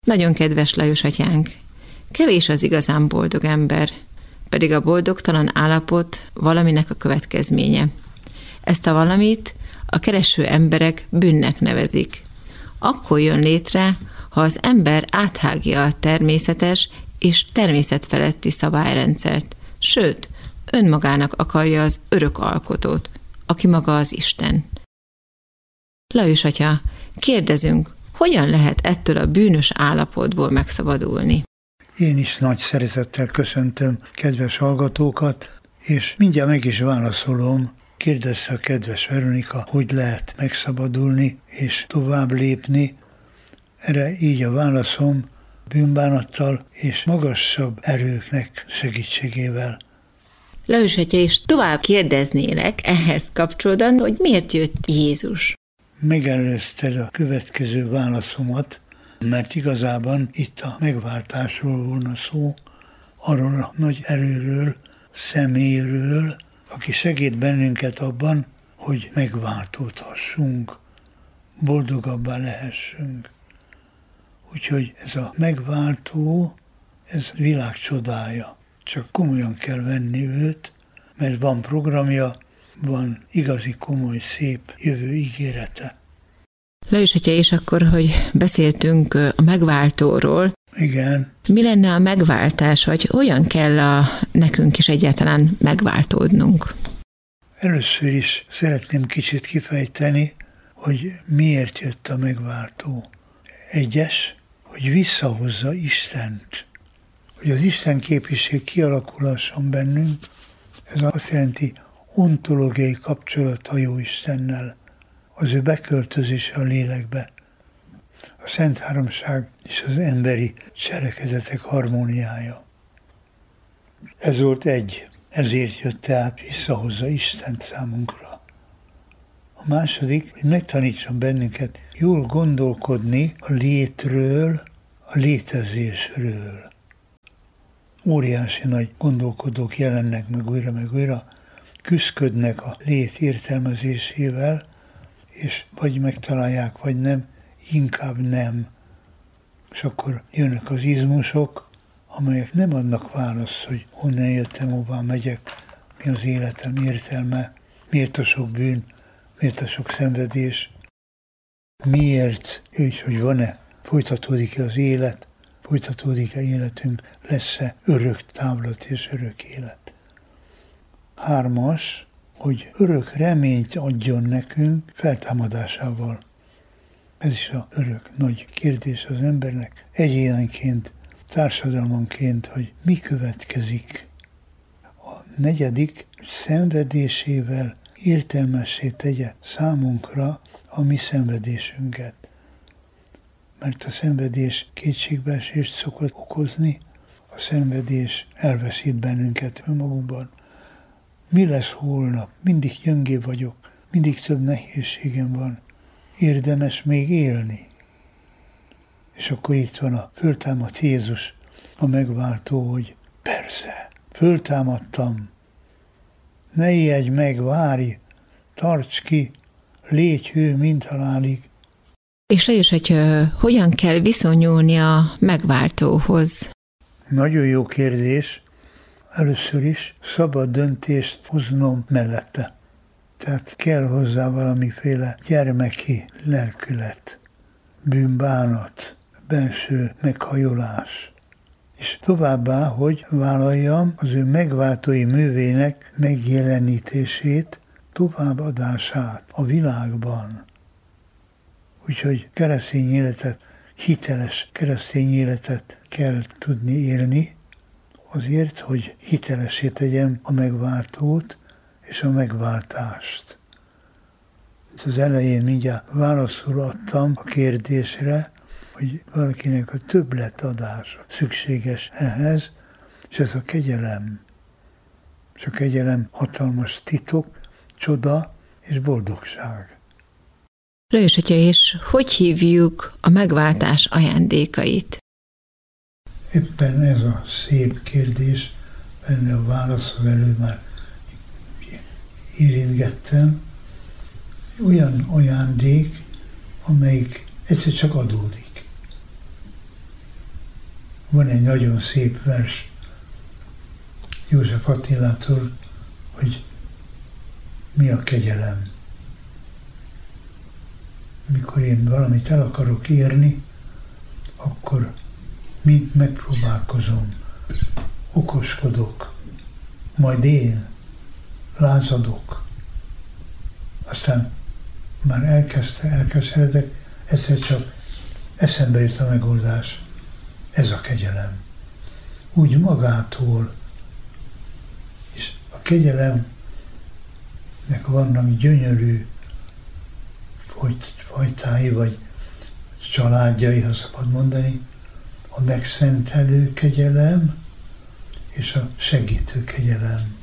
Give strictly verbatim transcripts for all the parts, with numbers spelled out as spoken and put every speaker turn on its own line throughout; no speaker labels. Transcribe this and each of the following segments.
Nagyon kedves Lajos atyánk, kevés az igazán boldog ember, pedig a boldogtalan állapot valaminek a következménye. Ezt a valamit a kereső emberek bűnnek nevezik. Akkor jön létre, ha az ember áthágja a természetes és természetfeletti szabályrendszert, sőt, önmagának akarja az örök alkotót, aki maga az Isten. Lajos atya, kérdezünk, hogyan lehet ettől a bűnös állapotból megszabadulni?
Én is nagy szeretettel köszöntöm kedves hallgatókat, és mindjárt meg is válaszolom. Kérdezte a kedves Veronika, hogy lehet megszabadulni és tovább lépni. Erre így a válaszom, bűnbánattal és magasabb erőknek segítségével.
Lajos atya, és tovább kérdeznélek ehhez kapcsolódóan, hogy miért jött Jézus?
Megelőzted a következő válaszomat, mert igazában itt a megváltásról volna szó, arról a nagy erőről, személyről, aki segít bennünket abban, hogy megváltódhassunk, boldogabbá lehessünk. Úgyhogy ez a megváltó, ez világ csodája. Csak komolyan kell venni őt, mert van programja, van igazi, komoly, szép jövő ígérete.
Lajos atya, és akkor, hogy beszéltünk a megváltóról.
Igen.
Mi lenne a megváltás, vagy hogyan kell a, nekünk is egyáltalán megváltódnunk?
Először is szeretném kicsit kifejteni, hogy miért jött a megváltó. Egyes, hogy visszahozza Istent. Hogy az Isten képiség kialakulhasson bennünk, ez azt jelenti ontológiai kapcsolat a jó Istennel, az ő beköltözése a lélekbe, a Szent Háromság és az emberi cselekedetek harmóniája. Ez volt egy, ezért jött tehát visszahozza Istent számunkra. A második, hogy megtanítson bennünket jól gondolkodni a létről, a létezésről. Óriási nagy gondolkodók jelennek meg újra meg újra, küszködnek a lét értelmezésével, és vagy megtalálják, vagy nem, inkább nem. És akkor jönnek az izmusok, amelyek nem adnak választ, hogy honnan jöttem, hová megyek, mi az életem értelme, miért a sok bűn, miért a sok szenvedés, miért, és hogy van-e, folytatódik-e az élet, folytatódik-e életünk, lesz-e örök távlat és örök élet. Hármas, hogy örök reményt adjon nekünk feltámadásával. Ez is az örök nagy kérdés az embernek, egyénenként, társadalmanként, hogy mi következik. A negyedik, hogy szenvedésével értelmessé tegye számunkra a mi szenvedésünket. Mert a szenvedés kétségbeesést szokott okozni, a szenvedés elveszít bennünket önmagunkban. Mi lesz holnap? Mindig gyöngé vagyok, mindig több nehézségem van. Érdemes még élni. És akkor itt van a föltámadt Jézus, a megváltó, hogy persze, föltámadtam. Ne ijedj meg, várj, tarts ki, légy hő mindhalálig.
És Lajos atya, hogyan kell viszonyulni a megváltóhoz?
Nagyon jó kérdés. Először is szabad döntést hoznom mellette. Tehát kell hozzá valamiféle gyermeki lelkület, bűnbánat, benső meghajolás. És továbbá, hogy vállaljam az ő megváltói művének megjelenítését, továbbadását a világban. Úgyhogy keresztény életet, hiteles keresztény életet kell tudni élni, azért, hogy hitelessé tegyem a megváltót és a megváltást. Az elején mindjárt válaszul adtam a kérdésre, hogy valakinek a többletadás szükséges ehhez, és ez a kegyelem. És a kegyelem hatalmas titok, csoda és boldogság.
Lajos atya, és hogy hívjuk a megváltás ajándékait?
Éppen ez a szép kérdés, benne a válasz, az előbb már érintgettem. Olyan ajándék, amelyik egyszer csak adódik. Van egy nagyon szép vers József Attilától, hogy mi a kegyelem. Mikor én valamit el akarok érni, akkor mind megpróbálkozom, okoskodok, majd én lázadok. Aztán már elkezdte, elkeseredek, egyszer csak eszembe jut a megoldás. Ez a kegyelem. Úgy magától. És a kegyelemnek vannak gyönyörű fajtái, vagy családjai, ha szabad mondani, a megszentelő kegyelem és a segítő kegyelem.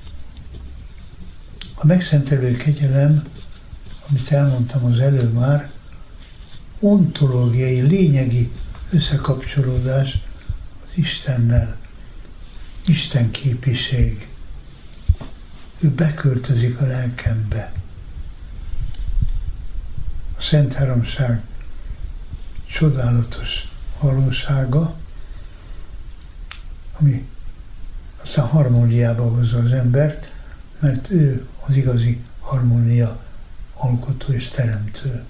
A megszentelő kegyelem, amit elmondtam az előbb már, ontológiai, lényegi összekapcsolódás az Istennel, Isten képiség. Ő beköltözik a lelkembe. A Szent Háromság csodálatos valósága, ami aztán harmóniába hozza az embert, mert ő az igazi harmónia alkotó és teremtő.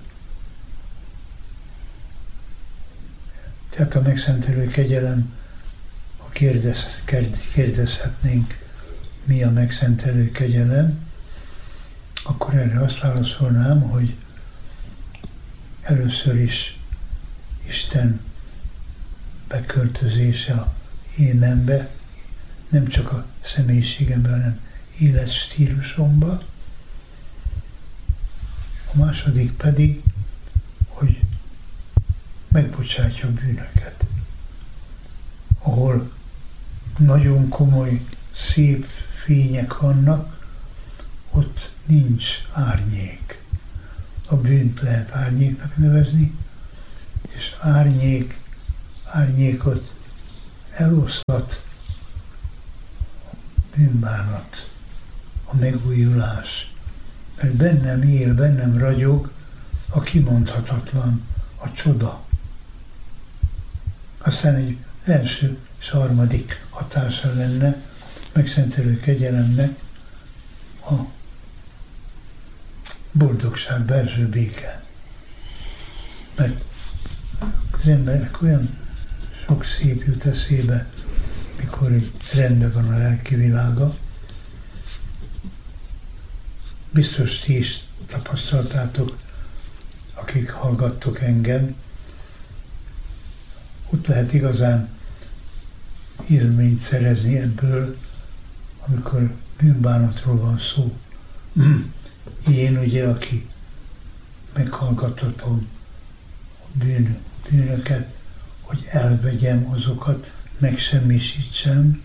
Tehát a megszentelő kegyelem, ha kérdez, kérdezhetnénk, mi a megszentelő kegyelem, akkor erre azt válaszolnám, hogy először is Isten beköltözése a énembe, nem csak a személyiségembe, hanem életstílusomba. A második pedig, hogy megbocsátja a bűnöket. Ahol nagyon komoly, szép fények vannak, ott nincs árnyék. A bűnt lehet árnyéknak nevezni, és árnyék, árnyékot eloszlat a bűnbánat, a megújulás. Mert bennem él, bennem ragyog a kimondhatatlan, a csoda. Aztán egy első és harmadik hatása lenne megszentelő kegyelemnek a boldogság, belső béke. Mert az embernek olyan sok szép jut eszébe, mikor így rendben van a lelki világa. Biztos ti is tapasztaltátok, akik hallgattok engem, ott lehet igazán élményt szerezni ebből, amikor bűnbánatról van szó. Én ugye, aki meghallgathatom a bűn, bűnöket, hogy elvegyem azokat, megsemmisítsem,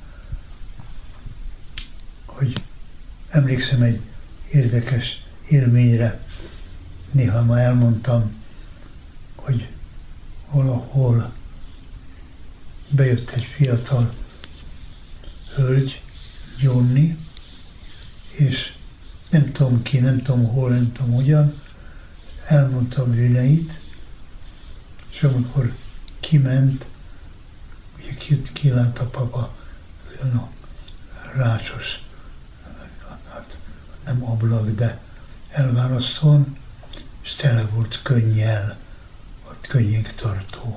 hogy emlékszem egy érdekes élményre, néha ma elmondtam, hogy valahol bejött egy fiatal hölgy, Gyonni, és nem tudom ki, nem tudom hol, nem tudom hogyan, elmondta a bűneit, és amikor kiment, ugye kilát a papa, a rácsos, hát nem ablak, de elválasztón, és tele volt könnyel, vagy könnyéktartó.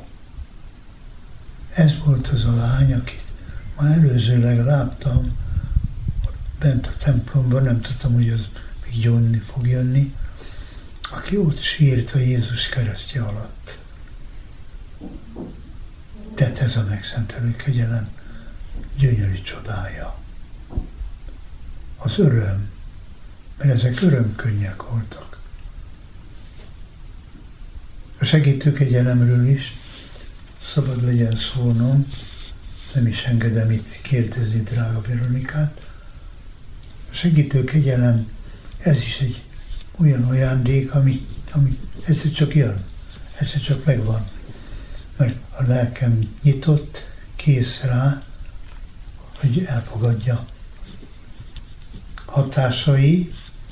Ez volt az a lány, akit már előzőleg láttam bent a templomban, nem tudtam, hogy az még Gyonni fog jönni, aki ott sírt a Jézus keresztje alatt. Tehát ez a megszentelő kegyelem gyönyörű csodája. Az öröm, mert ezek örömkönnyek voltak. A segítő kegyelemről is szabad legyen szólnom, nem is engedem itt kérdezni drága Veronikát. A segítő kegyelem, ez is egy olyan ajándék, ami, ami egyszer csak jön, egyszer csak megvan. Mert a lelkem nyitott, kész rá, hogy elfogadja. Hatásai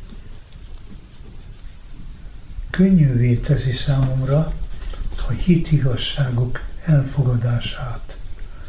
könnyűvé teszi számomra a hitigazságok elfogadását.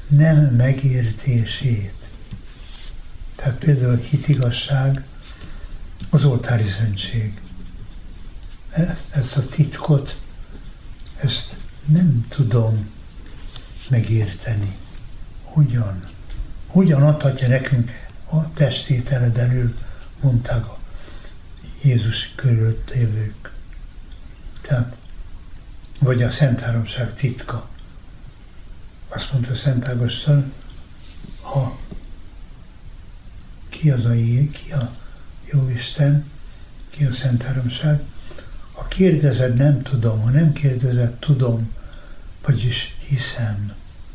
nem megértését. Tehát például hitigasság, az oltári szentség. Ezt a titkot, ezt nem tudom megérteni. Hogyan? Hogyan adhatja nekünk a testételed elől, mondták a Jézus körülött lévők. Tehát, vagy a Szent Háromság titka. Azt mondta Szent Ágoston, ha ki az a jé, ki a Jóisten, ki a Szent Háromság, ha kérdezed, nem tudom, ha nem kérdezed, tudom, vagyis hiszem.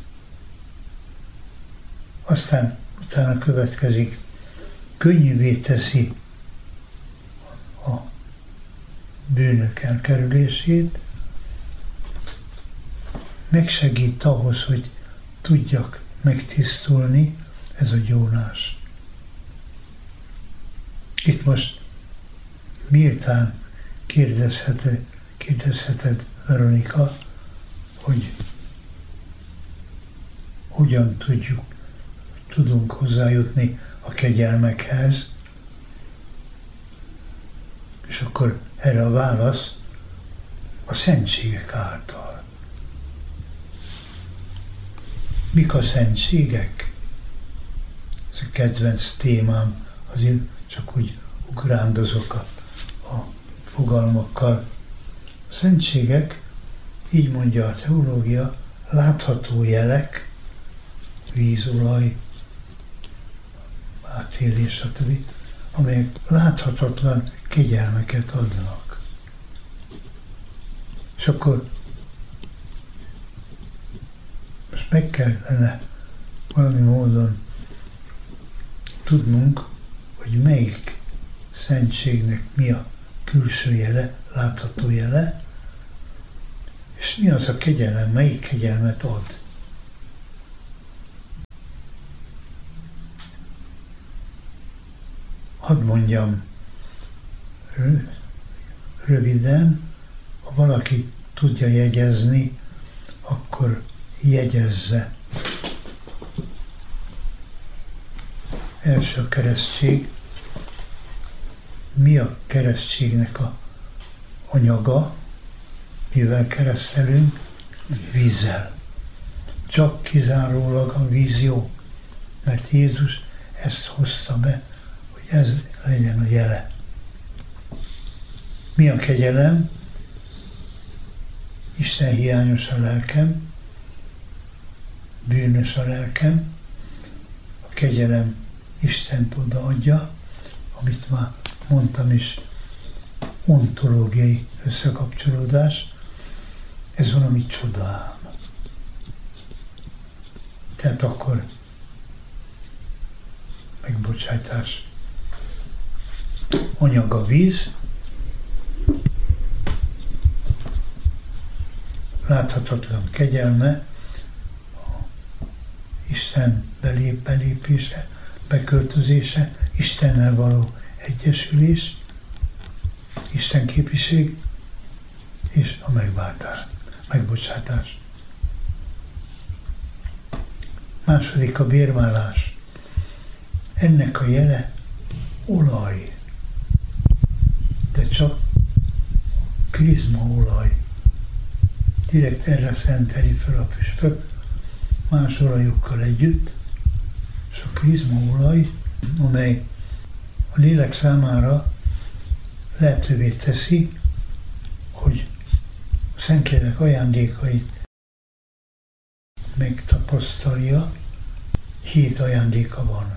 Aztán utána következik, könnyűvé teszi a bűnök elkerülését, megsegít ahhoz, hogy tudjak megtisztulni, ez a gyónás. Itt most méltán kérdezheted, kérdezheted Veronika, hogy hogyan tudjuk, tudunk hozzájutni a kegyelmekhez, és akkor erre a válasz a szentségek által. Mik a szentségek? Ez a kedvenc témám, azért csak úgy ugrándozok a, a fogalmakkal. A szentségek, így mondja a teológia, látható jelek, víz, olaj, átélés, stb., amelyek láthatatlan kegyelmeket adnak. És akkor most meg kellene valami módon tudnunk, hogy melyik szentségnek mi a külső jele, látható jele, és mi az a kegyelem, melyik kegyelmet ad. Hadd mondjam röviden, ha valaki tudja jegyezni, akkor jegyezze. Első a keresztség. Mi a keresztségnek a anyaga? Mivel keresztelünk? Vízzel. Csak kizárólag a víz jó, mert Jézus ezt hozta be, hogy ez legyen a jele. Mi a kegyelem? Isten hiányos a lelkem, bűnös a lelkem, a kegyelem Istent odaadja, amit már mondtam is, ontológiai összekapcsolódás, ez valami csodám. Tehát akkor megbocsátás. Anyag a víz, láthatatlan kegyelme, Isten belép, belépése, beköltözése, Istennel való egyesülés, Isten képiség és a megváltás, megbocsátás. Második a bérmálás. Ennek a jele olaj, de csak krizmaolaj. Direkt erre szenteli fel a püspök, más olajokkal együtt, és a krizmaolaj, amely a lélek számára lehetővé teszi, hogy a Szentlélek ajándékait megtapasztalja, hét ajándéka van.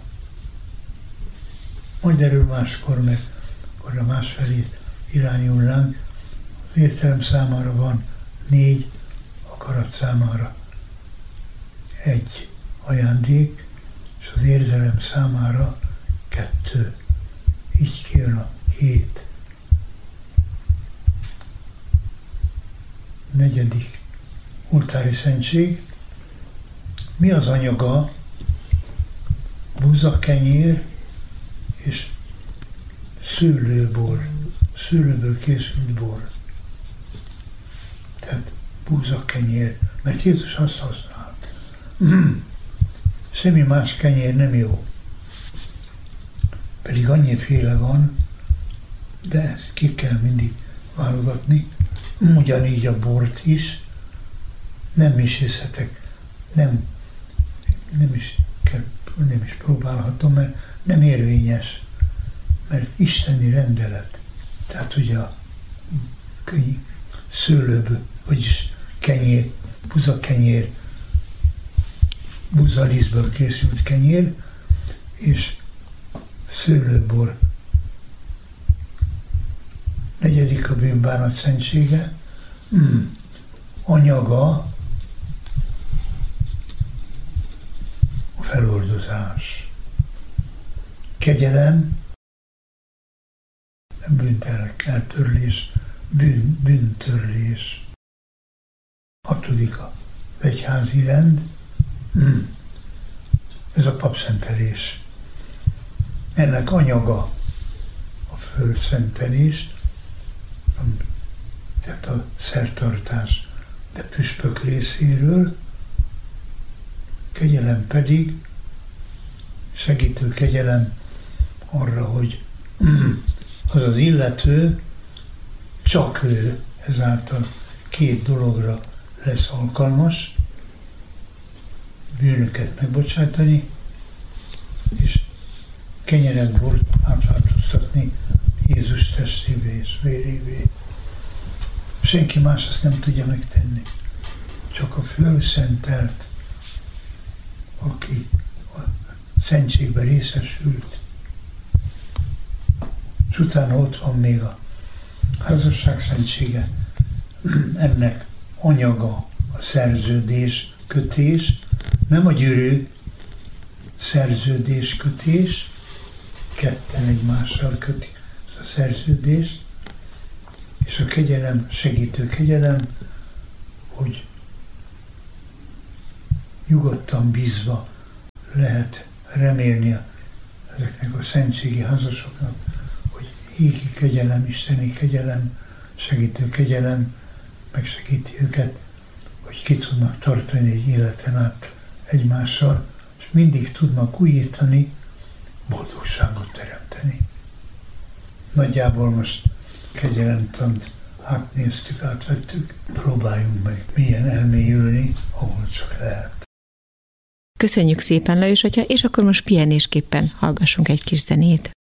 Majd erről máskor, meg akkor a másfelé irányulnánk. Az értelem számára van négy, akarat számára egy ajándék, és az érzelem számára kettő. Így kijön a hét. Negyedik oltári szentség. Mi az anyaga? Búzakenyér és szőlőbor. Szőlőből készült bor. Tehát búzakenyér, mert Jézus azt használt. semmi más kenyér nem jó. Pedig annyiféle van, de ezt ki kell mindig válogatni. Ugyanígy a bort is. Nem is hiszhetek, nem, nem is kell, nem is próbálhatom, mert nem érvényes, mert isteni rendelet. Tehát ugye a könny, szőlőből, vagyis kenyér, buzakenyér, buzalisztből készült kenyér, és szőlőbor. Negyedik a bűnbánat szentsége, mm. anyaga a feloldozás. Kegyelem, bűntelek eltörlés, bűn, bűntörlés. Hatodik a egyházi rend, mm. ez a papszentelés. Ennek anyaga a földszentelés, tehát a szertartás, de püspök részéről, kegyelem pedig, segítő kegyelem arra, hogy az az illető, csak ő ezáltal két dologra lesz alkalmas, bűnöket megbocsátani, és kenyeret, bort átváltoztatni Jézus testévé és vérévé. Senki más ezt nem tudja megtenni. Csak a fölszentelt, aki a szentségbe részesült. És utána ott van még a házasság szentsége. Ennek anyaga a szerződés, kötés, nem a gyűrű, szerződés, kötés, ketten egymással köti a szerződést, és a kegyelem, segítő kegyelem, hogy nyugodtan bízva lehet remélni ezeknek a szentségi házasoknak, hogy égi kegyelem, isteni kegyelem, segítő kegyelem megsegíti őket, hogy ki tudnak tartani egy életen át egymással, és mindig tudnak újítani, boldogságot teremteni. Nagyjából most kegyelemtant átnéztük, átvettük, próbáljunk meg milyen elmélyülni, ahol csak lehet.
Köszönjük szépen, Lajos atya, és akkor most pihenésképpen hallgassunk egy kis zenét.